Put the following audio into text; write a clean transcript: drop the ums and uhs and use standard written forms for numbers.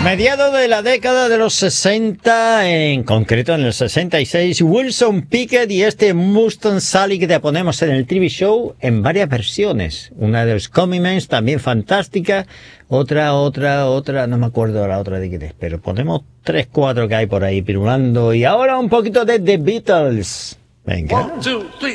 Mediados de la década de los 60, en concreto en el 66, Wilson Pickett y este Mustang Sally que te ponemos en el TV Show en varias versiones. Una de los Comimens también fantástica, otra, no me acuerdo la otra de qué es, pero ponemos 3, 4 que hay por ahí pirulando. Y ahora un poquito de The Beatles. Venga. 1, 2, 3.